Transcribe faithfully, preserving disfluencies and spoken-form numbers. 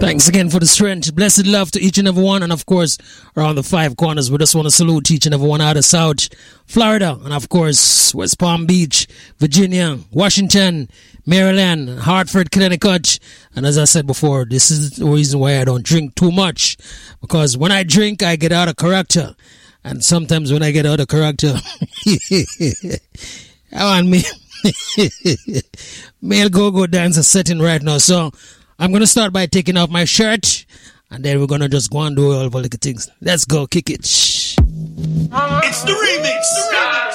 Thanks again for the strength. Blessed love to each and every one. And of course, around the five corners, we just want to salute each and every one out of South Florida. And of course, West Palm Beach, Virginia, Washington, Maryland, Hartford, Connecticut. And as I said before, this is the reason why I don't drink too much. Because when I drink, I get out of character. And sometimes when I get out of character, I want me, male go-go dancer setting right now. So I'm going to start by taking off my shirt. And then we're going to just go and do all the little things. Let's go, kick it. It's the remix. The remix.